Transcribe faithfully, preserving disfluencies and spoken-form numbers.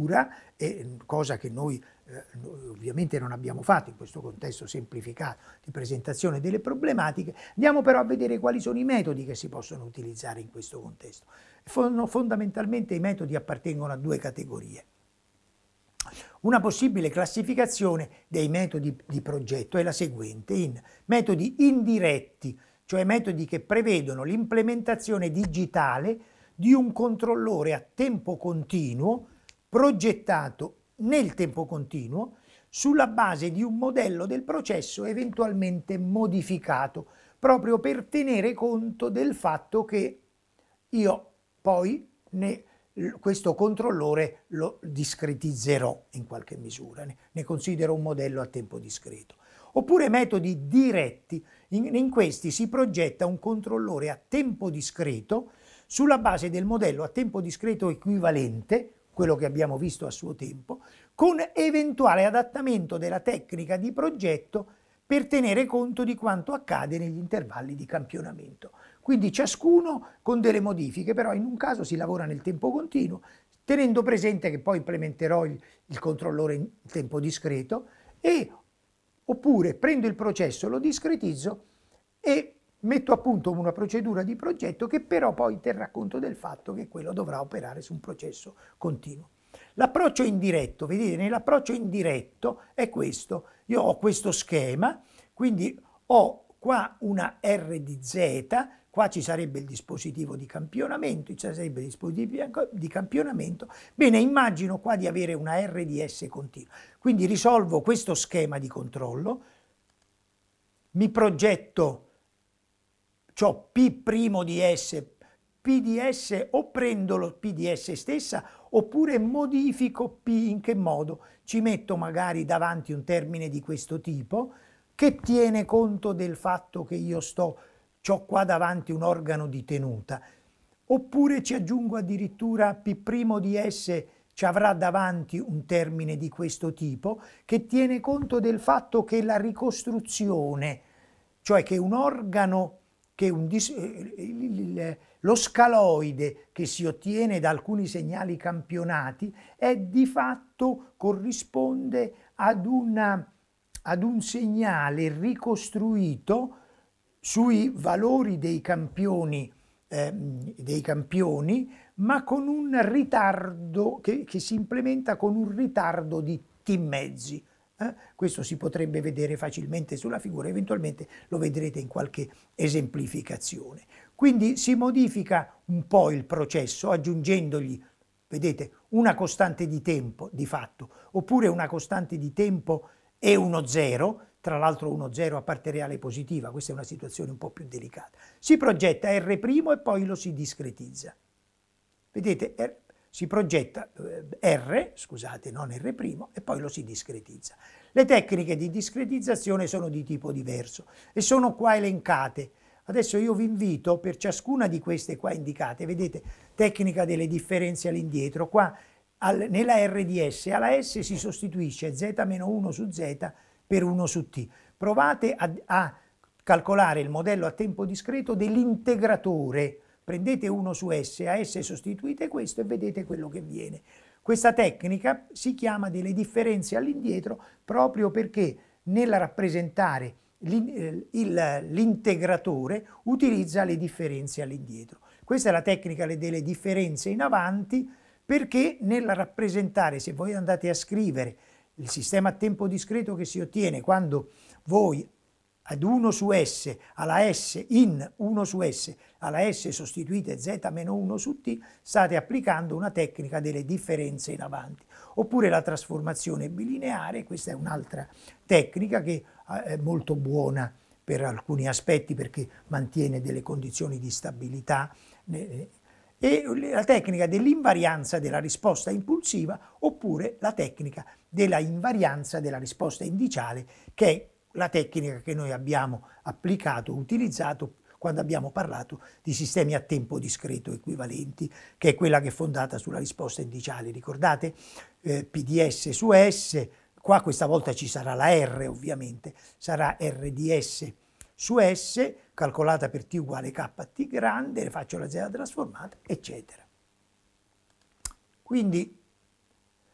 addirittura, eh, cosa che noi eh, ovviamente non abbiamo fatto in questo contesto semplificato di presentazione delle problematiche, andiamo però a vedere quali sono i metodi che si possono utilizzare in questo contesto. Fondamentalmente i metodi appartengono a due categorie. Una possibile classificazione dei metodi di progetto è la seguente: in metodi indiretti, cioè metodi che prevedono l'implementazione digitale di un controllore a tempo continuo, progettato nel tempo continuo, sulla base di un modello del processo eventualmente modificato, proprio per tenere conto del fatto che io poi ne questo controllore lo discretizzerò in qualche misura, ne, ne considero un modello a tempo discreto. Oppure metodi diretti, in, in questi si progetta un controllore a tempo discreto sulla base del modello a tempo discreto equivalente, quello che abbiamo visto a suo tempo, con eventuale adattamento della tecnica di progetto per tenere conto di quanto accade negli intervalli di campionamento. Quindi ciascuno con delle modifiche, però in un caso si lavora nel tempo continuo, tenendo presente che poi implementerò il, il controllore in tempo discreto, e oppure prendo il processo, lo discretizzo e metto a punto una procedura di progetto che però poi terrà conto del fatto che quello dovrà operare su un processo continuo. L'approccio indiretto, vedete, nell'approccio indiretto è questo: io ho questo schema, quindi ho qua una R di Z, qua ci sarebbe il dispositivo di campionamento, ci sarebbe il dispositivo di campionamento. Bene, immagino qua di avere una R di S continua. Quindi risolvo questo schema di controllo, mi progetto, c'ho P' di S, P di S, o prendo lo P di S stessa oppure modifico P. In che modo? Ci metto magari davanti un termine di questo tipo che tiene conto del fatto che io sto c'ho qua davanti un organo di tenuta, oppure ci aggiungo addirittura P' di S, ci avrà davanti un termine di questo tipo che tiene conto del fatto che la ricostruzione, cioè che un organo, che un dis, lo scaloide che si ottiene da alcuni segnali campionati è di fatto corrisponde ad, una, ad un segnale ricostruito sui valori dei campioni, eh, dei campioni, ma con un ritardo che, che si implementa con un ritardo di T mezzi. Eh? Questo si potrebbe vedere facilmente sulla figura, eventualmente lo vedrete in qualche esemplificazione. Quindi si modifica un po' il processo aggiungendogli, vedete, una costante di tempo di fatto, oppure una costante di tempo e uno zero, tra l'altro uno zero a parte reale positiva, questa è una situazione un po' più delicata. Si progetta R' e poi lo si discretizza. Vedete, R, si progetta eh, R, scusate, non R', e poi lo si discretizza. Le tecniche di discretizzazione sono di tipo diverso e sono qua elencate. Adesso io vi invito, per ciascuna di queste qua indicate, vedete, tecnica delle differenze all'indietro, qua al, nella R di S, alla S si sostituisce Z meno uno su Z per uno su T. Provate a, a calcolare il modello a tempo discreto dell'integratore. Prendete uno su S, a S sostituite questo e vedete quello che viene. Questa tecnica si chiama delle differenze all'indietro proprio perché nel rappresentare l'integratore utilizza le differenze all'indietro. Questa è la tecnica delle differenze in avanti, perché nel rappresentare, se voi andate a scrivere il sistema a tempo discreto che si ottiene quando voi ad uno su S, alla S, in uno su S, alla S sostituite Z meno uno su T, state applicando una tecnica delle differenze in avanti. Oppure la trasformazione bilineare, questa è un'altra tecnica che è molto buona per alcuni aspetti perché mantiene delle condizioni di stabilità, e la tecnica dell'invarianza della risposta impulsiva, oppure la tecnica della invarianza della risposta indiciale, che è la tecnica che noi abbiamo applicato, utilizzato quando abbiamo parlato di sistemi a tempo discreto equivalenti, che è quella che è fondata sulla risposta indiciale. Ricordate? Eh, P di S su S, qua questa volta ci sarà la R ovviamente, sarà R di S su S, calcolata per T uguale K T grande, faccio la Z trasformata, eccetera. Quindi